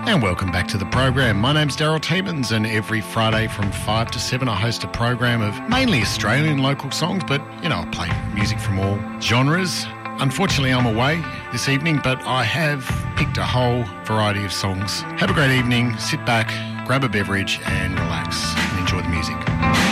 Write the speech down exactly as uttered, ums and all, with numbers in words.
And welcome back to the program. My name's Daryl Tiemans, and every Friday from five to seven I host a program of mainly Australian local songs, but, you know, I play music from all genres. Unfortunately, I'm away this evening, but I have picked a whole variety of songs. Have a great evening, sit back, grab a beverage and relax and enjoy the music.